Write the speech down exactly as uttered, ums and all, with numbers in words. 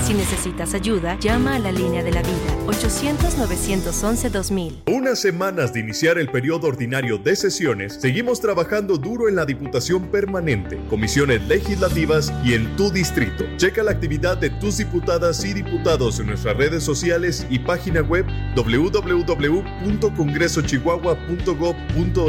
Si necesitas ayuda, llama a la línea de la vida, ochocientos, novecientos once, dos mil. Unas semanas de iniciar el periodo ordinario de sesiones, seguimos trabajando duro en la Diputación Permanente, comisiones legislativas y en tu distrito. Checa la actividad de tus diputadas y diputados en nuestras redes sociales y página web doble u doble u doble u punto congreso chihuahua punto gob punto